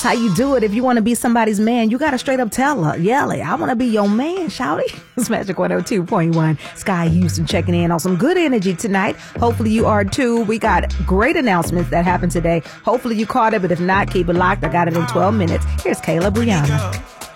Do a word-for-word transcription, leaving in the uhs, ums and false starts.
That's how you do it. If you want to be somebody's man, you got to straight up tell her, yell it. I want to be your man, shouty. It's Magic one oh two point one. Sky Houston checking in on some good energy tonight. Hopefully you are too. We got great announcements that happened today. Hopefully you caught it, but if not, keep it locked. I got it in twelve minutes. Here's Kayla Brianna.